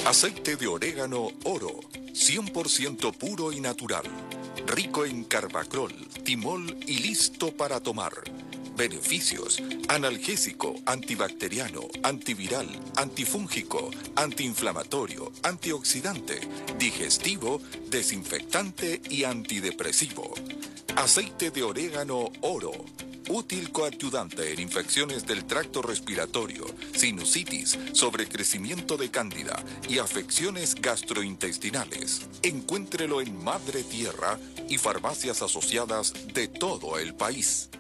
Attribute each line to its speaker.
Speaker 1: Aceite de orégano Oro, 100% puro y natural. Rico en carbacrol, timol y listo para tomar. Beneficios: analgésico, antibacteriano, antiviral, antifúngico, antiinflamatorio, antioxidante, digestivo, desinfectante y antidepresivo. Aceite de orégano Oro. Útil coadyuvante en infecciones del tracto respiratorio, sinusitis, sobrecrecimiento de cándida y afecciones gastrointestinales. Encuéntrelo en Madre Tierra y farmacias asociadas de todo el país.